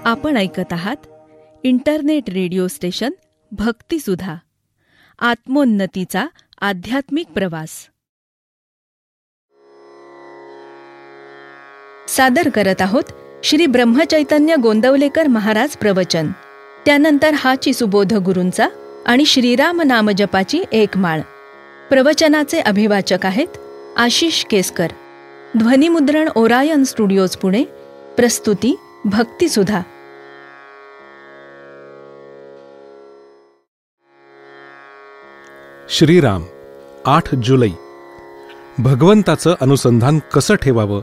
आपण ऐकत आहात इंटरनेट रेडिओ स्टेशन भक्तिसुधा, आत्मोन्नतीचा आध्यात्मिक प्रवास. सादर करत आहोत श्री ब्रह्मचैतन्य गोंदवलेकर महाराज प्रवचन. त्यानंतर हाची सुबोध गुरूंचा आणि श्रीराम नामजपाची एक माळ. प्रवचनाचे अभिवाचक आहेत आशिष केसकर. ध्वनिमुद्रण ओरायन स्टुडिओज पुणे. प्रस्तुती भक्तिसुधा. श्रीराम 8 जुलै. भगवंताचं अनुसंधान कसं ठेवावं?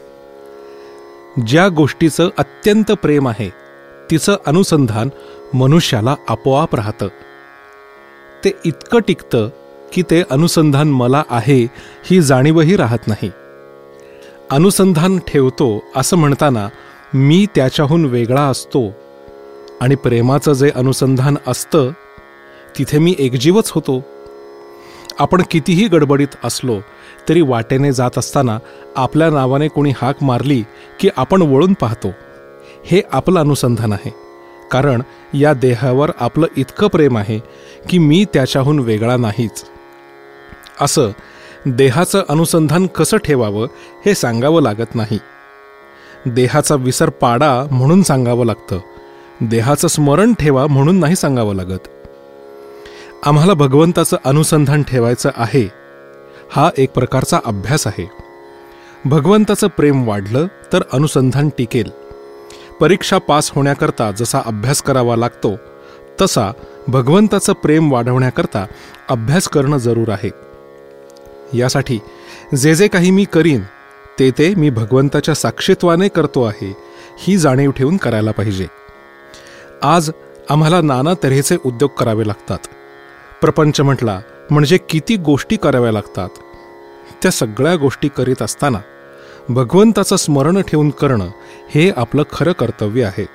ज्या गोष्टीचं अत्यंत प्रेम आहे तिचं अनुसंधान मनुष्याला आपोआप राहतं. ते इतकं टिकतं की ते अनुसंधान मला आहे ही जाणीवही राहत नाही. अनुसंधान ठेवतो असं म्हणताना मी त्याच्याहून वेगळा असतो आणि प्रेमाचं जे अनुसंधान असतं तिथे मी एकजीवच होतो. आपण कितीही गडबडीत असलो तरी वाटेने जात असताना आपल्या नावाने कोणी हाक मारली की आपण वळून पाहतो. हे आपलं अनुसंधान आहे, कारण या देहावर आपलं इतकं प्रेम आहे की मी त्याच्याहून वेगळा नाहीच. असं देहाचं अनुसंधान कसं ठेवावं हे सांगावं लागत नाही. देहाचा विसर पाडा म्हणून सांगावं लागतं. देहाचं स्मरण ठेवा म्हणून नाही सांगावं लागत. आम्हाला भगवंताचं अनुसंधान ठेवायचं आहे हा एक प्रकारचा अभ्यास आहे. भगवंताचं प्रेम वाढलं तर अनुसंधान टिकेल. परीक्षा पास होण्याकरता जसा अभ्यास करावा लागतो तसा भगवंताचं प्रेम वाढवण्याकरता अभ्यास करणं जरूर आहे. यासाठी जे जे काही मी करीन ते मी भगवंताच्या साक्षीत्वाने करतो आहे ही जाणीव ठेवून करायला पाहिजे. आज आम्हाला नाना तऱ्हेचे उद्योग करावे लागतात. प्रपंच म्हटला म्हणजे किती गोष्टी कराव्या लागतात. त्या सगळ्या गोष्टी करीत असताना भगवंताचं स्मरण ठेवून करणं हे आपलं खरं कर्तव्य आहे.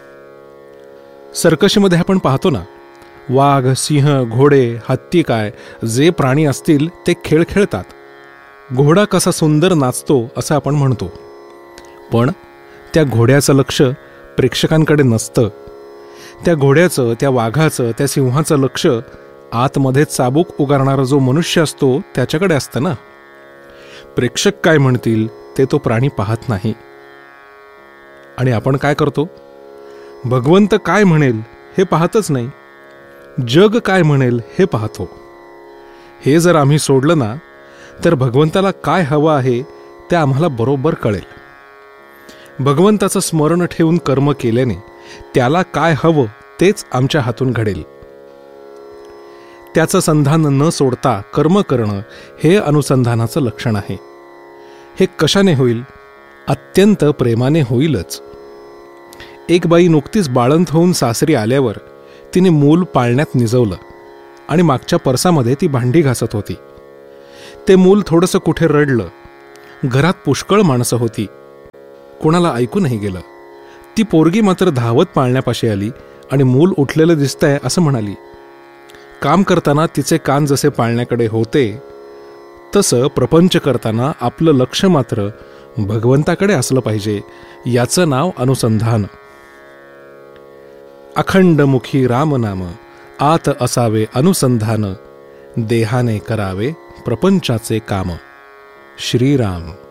सर्कशीमध्ये आपण पाहतो ना, वाघ, सिंह, घोडे, हत्ती काय जे प्राणी असतील ते खेळ खेळतात. घोडा कसा सुंदर नाचतो असं आपण म्हणतो, पण त्या घोड्याचं लक्ष प्रेक्षकांकडे नसतं. त्या घोड्याचं, त्या वाघाचं, त्या सिंहाचं लक्ष आतमध्ये चाबूक उगारणारा जो मनुष्य असतो त्याच्याकडे असतं ना. प्रेक्षक काय म्हणतील ते तो प्राणी पाहत नाही. आणि आपण काय करतो? भगवंत काय म्हणेल हे पाहतच नाही, जग काय म्हणेल हे पाहतो. हे जर आम्ही सोडलं ना तर भगवंताला काय हवं आहे ते आम्हाला बरोबर कळेल. भगवंताचं स्मरण ठेवून कर्म केल्याने त्याला काय हवं तेच आमच्या हातून घडेल. त्याचं संधान न सोडता कर्म करणं हे अनुसंधानाचं लक्षण आहे. हे कशाने होईल? अत्यंत प्रेमाने होईलच. एक बाई नुकतीच बाळंत होऊन सासरी आल्यावर तिने मूल पाळण्यात निजवलं आणि मागच्या परसामध्ये ती भांडी घासत होती. ते मूल थोडंसं कुठे रडलं. घरात पुष्कळ माणसं होती, कोणाला ऐकू नाही गेलं. ती पोरगी मात्र धावत पाळण्यापाशी आली आणि मूल उठलेलं दिसतंय असं म्हणाली. काम करताना तिचे कान जसे पाळण्याकडे होते तसं प्रपंच करताना आपलं लक्ष मात्र भगवंताकडे असलं पाहिजे. याचं नाव अनुसंधान. अखंडमुखी रामनाम आत असावे अनुसंधान, देहाने करावे प्रपंचाचे काम. श्रीराम.